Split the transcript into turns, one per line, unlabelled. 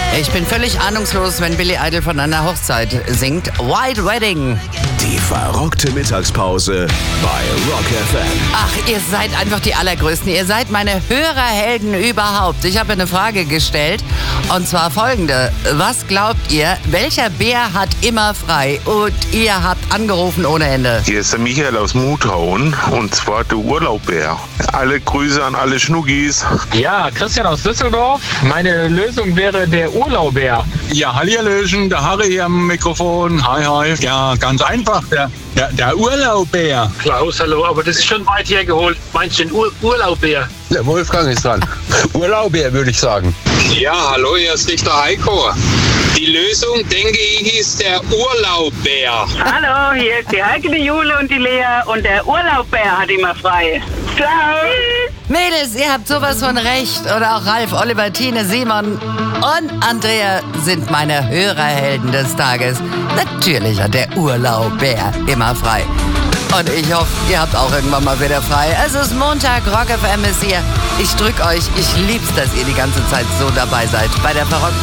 Ich bin völlig ahnungslos, wenn Billy Idol von einer Hochzeit singt. White Wedding.
Die verrückte Mittagspause bei Rock FM.
Ach, ihr seid einfach die Allergrößten. Ihr seid meine Hörerhelden überhaupt. Ich habe eine Frage gestellt, und zwar folgende. Was glaubt ihr, welcher Bär hat immer frei? Und ihr habt angerufen ohne Ende.
Hier ist der Michael aus Muthauen, und zwar der Urlaubbär. Alle Grüße an alle Schnuggis.
Ja, Christian aus Düsseldorf. Meine Lösung wäre der Urlaubbär.
Ja, hallihallöchen, der Harry hier am Mikrofon. Hi, hi. Ja, ganz einfach, der Urlaubbär.
Klaus, hallo, aber das ist schon weit hergeholt. Meinst du den Urlaubbär?
Der Wolfgang ist dran. Urlaubbär, würde ich sagen.
Ja, hallo, hier ist Richter Heiko. Die Lösung, denke ich, ist der Urlaubbär.
Hallo, hier ist die Heike, die Jule und die Lea und der Urlaubbär hat immer frei. Ciao!
Mädels, ihr habt sowas von recht. Oder auch Ralf, Oliver, Tine, Simon und Andrea sind meine Hörerhelden des Tages. Natürlich hat der Urlaubbär immer frei. Und ich hoffe, ihr habt auch irgendwann mal wieder frei. Es ist Montag, Rock FM ist hier. Ich drück euch. Ich lieb's, dass ihr die ganze Zeit so dabei seid. Bei der verrückten